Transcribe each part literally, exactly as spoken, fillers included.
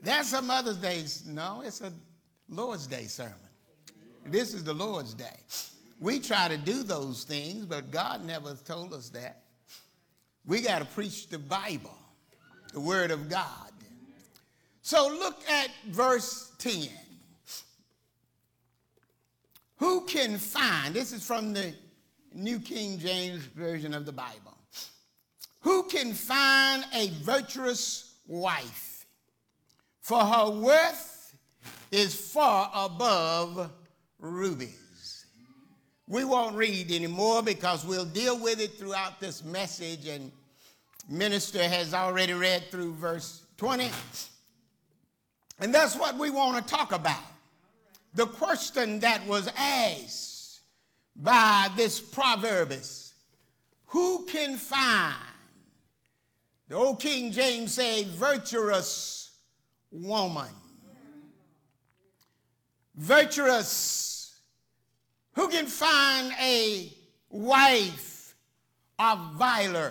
There's some Mother's Day. No, it's a Lord's Day sermon. This is the Lord's Day. We try to do those things, but God never told us that. We got to preach the Bible, the Word of God. So look at verse ten. Who can find, this is from the New King James Version of the Bible. Who can find a virtuous wife? For her worth is far above rubies. We won't read anymore because we'll deal with it throughout this message, and minister has already read through verse twenty. And that's what we want to talk about. The question that was asked by this proverb is, who can find? The old King James say, virtuous woman. Virtuous. Who can find a wife of valor?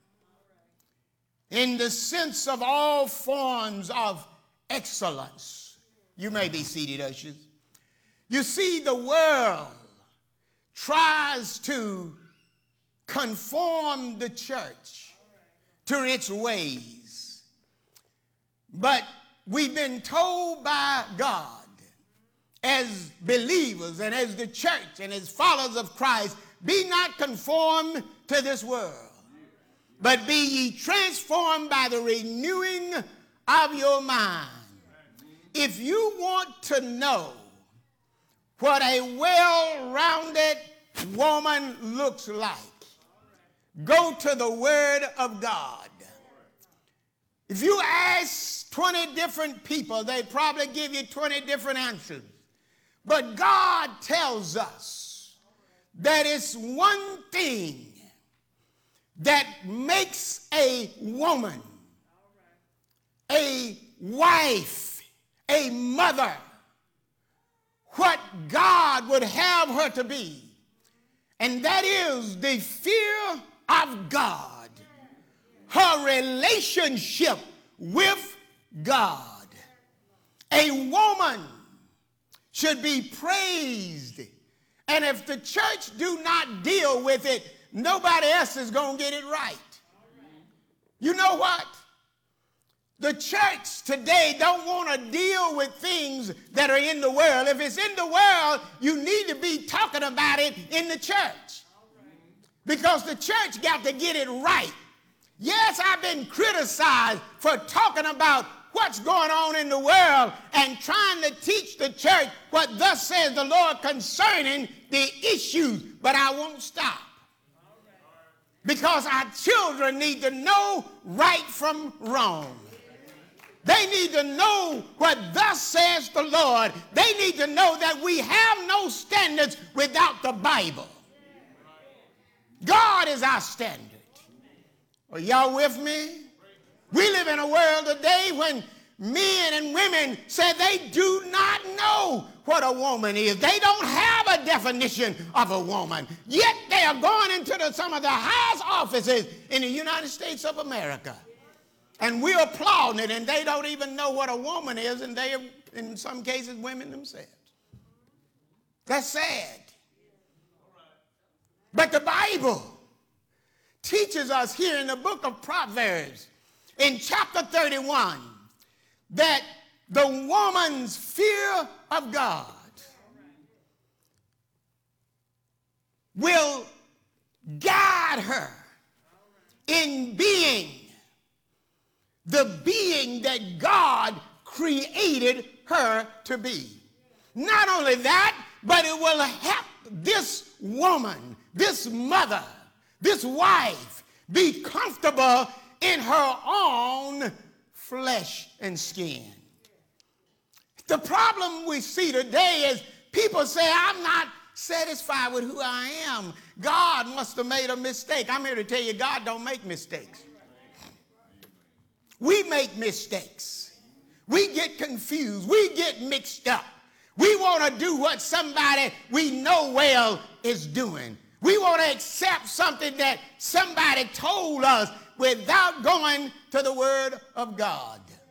In the sense of all forms of excellence. You may be seated, ushers. You see, the world tries to conform the church to its ways. But we've been told by God, as believers and as the church and as followers of Christ, be not conformed to this world, but be ye transformed by the renewing of your mind. If you want to know what a well-rounded woman looks like, go to the Word of God. If you ask twenty different people, they probably give you twenty different answers. But God tells us that it's one thing that makes a woman, a wife, a mother, what God would have her to be. And that is the fear of God, her relationship with God. A woman should be praised. And if the church do not deal with it, nobody else is going to get it right. You know what? The church today don't want to deal with things that are in the world. If it's in the world, you need to be talking about it in the church. Because the church got to get it right. Yes, I've been criticized for talking about what's going on in the world and trying to teach the church what thus says the Lord concerning the issues, but I won't stop. Because our children need to know right from wrong. They need to know what thus says the Lord. They need to know that we have no standards without the Bible. God is our standard. Are y'all with me? We live in a world today when men and women say they do not know what a woman is. They don't have a definition of a woman. Yet they are going into the, some of the highest offices in the United States of America. And we're applauding it, and they don't even know what a woman is, and they are, in some cases, women themselves. That's sad. But the Bible teaches us here in the book of Proverbs, in chapter thirty-one, that the woman's fear of God will guide her in being the being that God created her to be. Not only that, but it will help this woman, this mother, this wife be comfortable in her own flesh and skin. The problem we see today is people say, I'm not satisfied with who I am. God must have made a mistake. I'm here to tell you, God don't make mistakes. We make mistakes. We get confused. We get mixed up. We want to do what somebody we know well is doing. We want to accept something that somebody told us without going to the Word of God.